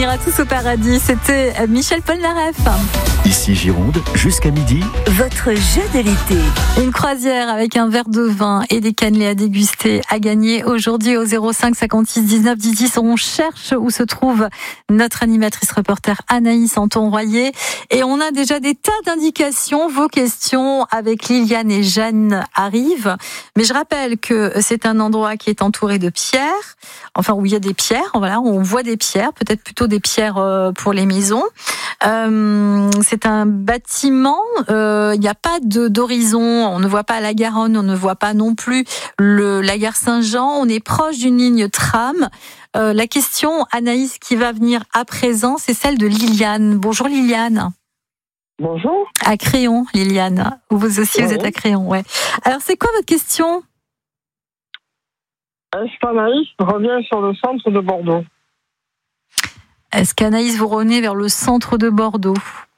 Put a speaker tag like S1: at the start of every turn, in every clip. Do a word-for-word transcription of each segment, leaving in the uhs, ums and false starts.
S1: On ira tous au paradis, c'était Michel Polnareff.
S2: Ici Gironde, jusqu'à midi.
S3: Votre jeu de l'été.
S1: Une croisière avec un verre de vin et des cannelés à déguster à gagner aujourd'hui au zéro cinq cinquante-six dix-neuf dix-dix. On cherche où se trouve notre animatrice reporter Anaïs Anton-Royer. Et on a déjà des tas d'indications. Vos questions avec Liliane et Jeanne arrivent. Mais je rappelle que c'est un endroit qui est entouré de pierres. Enfin, où il y a des pierres. Voilà, on voit des pierres, peut-être plutôt des pierres pour les maisons. Euh, c'est un bâtiment, euh, il n'y a pas de, d'horizon, on ne voit pas la Garonne, on ne voit pas non plus le, la gare Saint-Jean, on est proche d'une ligne tram. Euh, la question, Anaïs, qui va venir à présent, c'est celle de Liliane. Bonjour Liliane.
S4: Bonjour.
S1: À Créon, Liliane. Vous aussi, oui. Vous êtes à Créon, ouais. Alors, c'est quoi votre question ?
S4: Je suis Anaïs, je reviens sur le centre de Bordeaux.
S1: Est-ce qu'Anaïs, vous revenez vers le centre de Bordeaux ?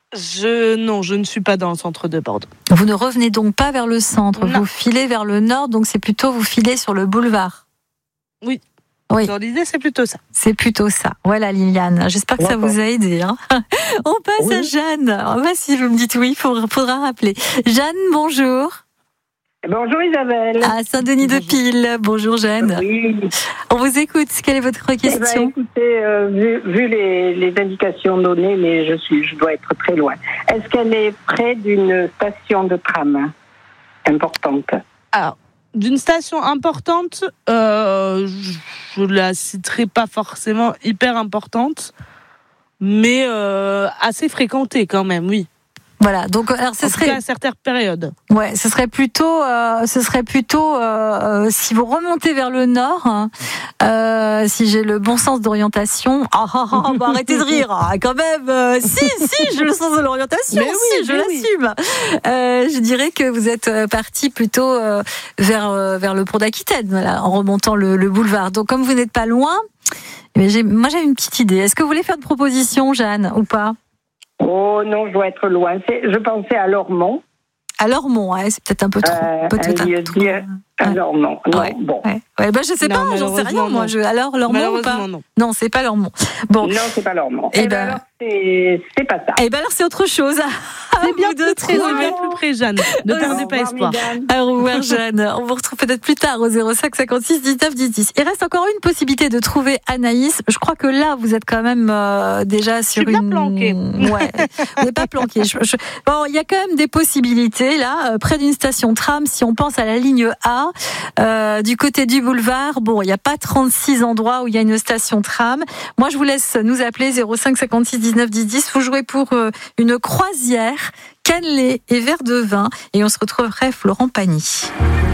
S5: Je non, je ne suis pas dans le centre de Bordeaux.
S1: Vous ne revenez donc pas vers le centre,
S5: non.
S1: Vous filez vers le nord, donc c'est plutôt vous filez sur le boulevard.
S5: Oui.
S1: Oui.
S5: Dans l'idée, c'est plutôt ça.
S1: C'est plutôt ça. Voilà Liliane, j'espère que
S4: D'accord.
S1: ça vous a aidé. Hein. On passe oui. à Jeanne. Oh, bah, si vous me dites oui, il faudra, faudra rappeler. Jeanne, bonjour.
S4: Bonjour Isabelle.
S1: À Saint-Denis-de-Pile. Bonjour Jeanne.
S4: Oui.
S1: On vous écoute. Quelle est votre question ?
S4: Eh ben, écoutez, euh, vu, vu les, les indications données, mais je suis, je dois être très loin. Est-ce qu'elle est près d'une station de tram importante ?
S5: Alors, d'une station importante, euh, je ne la citerai pas forcément hyper importante, mais euh, assez fréquentée quand même, oui.
S1: Voilà, donc alors ce
S5: en
S1: serait
S5: tout cas à certaines périodes.
S1: Ouais, ce serait plutôt, euh, ce serait plutôt euh, si vous remontez vers le nord, hein, euh, si j'ai le bon sens d'orientation. Ah ah ah, bah arrêtez de rire, ah, quand même. Euh, si si, j'ai le sens de l'orientation,
S5: mais oui,
S1: si, je
S5: mais
S1: l'assume.
S5: Oui.
S1: Euh, je dirais que vous êtes parti plutôt euh, vers euh, vers le pont d'Aquitaine, voilà, en remontant le, le boulevard. Donc comme vous n'êtes pas loin, mais j'ai, moi j'ai une petite idée. Est-ce que vous voulez faire une proposition, Jeanne, ou pas ?
S4: Oh non, je dois être loin. C'est, je pensais à Lormont.
S1: À Lormont, ouais, c'est peut-être un peu trop.
S4: Euh,
S1: peut-être
S4: un
S1: un
S4: lieu
S1: peu trop.
S4: Dire,
S1: Ouais.
S4: Lormont. Non,
S1: ouais,
S4: bon.
S1: Ouais, ouais, bah, je sais
S5: non,
S1: pas, j'en sais rien, moi. Je... Alors, Lormont ou pas ?
S5: Non.
S1: non, c'est pas Lormont. Bon.
S4: Non, c'est pas Lormont.
S1: Et,
S4: et ben,
S1: ben
S4: alors, c'est, c'est pas ça.
S1: Et ben alors, c'est autre chose.
S5: C'est bien,
S1: de
S5: très, c'est bien plus près, Jeanne. Ne perdez pas espoir.
S1: Au revoir, Jeanne. On vous retrouve peut-être plus tard au zéro cinq cinquante-six dix-neuf dix-dix. Il reste encore une possibilité de trouver Anaïs. Je crois que là, vous êtes quand même euh, déjà sur
S5: je suis
S1: une.
S5: Pas planquée.
S1: Ouais. Vous n'êtes pas planqué. Je, je... Bon, il y a quand même des possibilités là, euh, près d'une station tram. Si on pense à la ligne A, euh, du côté du boulevard, bon, il n'y a pas trente-six endroits où il y a une station tram. Moi, je vous laisse nous appeler zéro cinq cinquante-six dix-neuf dix-dix. Vous jouez pour euh, une croisière, cannelé et verre de vin. Et on se retrouve après Florent Pagny.